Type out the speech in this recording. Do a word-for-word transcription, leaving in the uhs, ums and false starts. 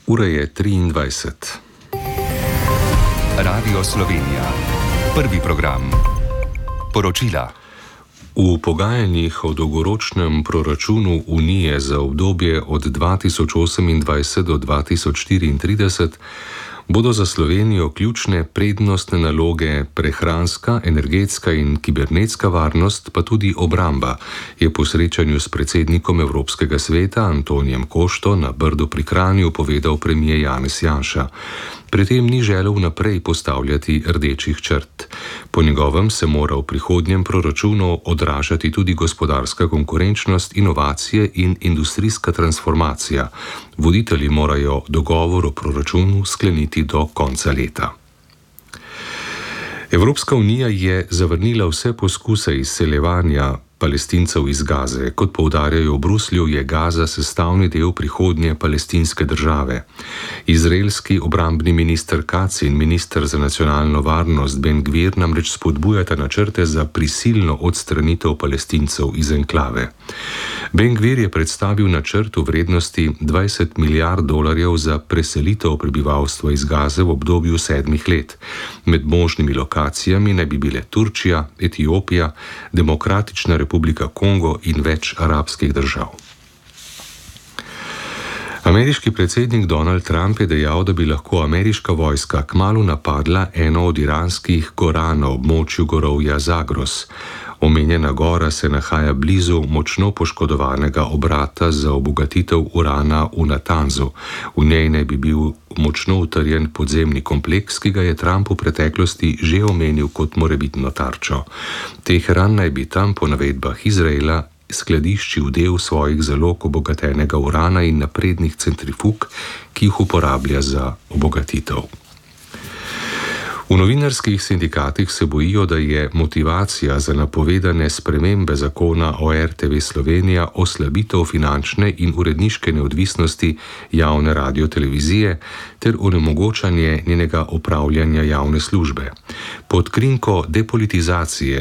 Ura je triindvajset. Radio Slovenija. Prvi program. Poročila. V pogajanjih o dolgoročnem proračunu Unije za obdobje od dva tisoč osemindvajset do dva tisoč štiriintrideset bodo za Slovenijo ključne prednostne naloge prehranska, energetska in kibernetska varnost, pa tudi obramba, je po srečanju s predsednikom Evropskega sveta Antonijem Košto na Brdu pri Kranju povedal premier Janez Janša. Pri tem ni želel naprej postavljati rdečih črt. Po njegovem se mora v prihodnjem proračunu odražati tudi gospodarska konkurenčnost, inovacije in industrijska transformacija. Voditelji morajo dogovor o proračunu skleniti do konca leta. Evropska unija je zavrnila vse poskuse izseljevanja Palestincev iz Gaze. Kot poudarjajo v Bruslju, je Gaza sestavni del prihodnje palestinske države. Izraelski obrambni minister Katz in minister za nacionalno varnost Ben Gvir namreč spodbujata načrte za prisilno odstranitev Palestincev iz enklave. Ben Gvir je predstavil načrt v vrednosti dvajset milijard dolarjev za preselitev prebivalstva iz Gaze v obdobju sedmih let. Med možnimi lokacijami naj bi bile Turčija, Etiopija, Demokratična Republika Kongo in več arabskih držav. Ameriški predsednik Donald Trump je dejal, da bi lahko ameriška vojska kmalu napadla eno od iranskih gora na območju gorovja Zagros. Omenjena gora se nahaja blizu močno poškodovanega obrata za obogatitev urana v Natanzu. V njej naj bi bil močno utrjen podzemni kompleks, ki ga je Trump v preteklosti že omenil kot morebitno tarčo. Teheran naj bi tam po navedbah Izraela skladiščil del svojih zalog obogatenega urana in naprednih centrifug, ki jih uporablja za obogatitev. V novinarskih sindikatih se bojijo, da je motivacija za napovedane spremembe zakona o R T V Slovenija oslabitev finančne in uredniške neodvisnosti javne radiotelevizije ter onemogočanje njenega opravljanja javne službe. Pod krinko depolitizacije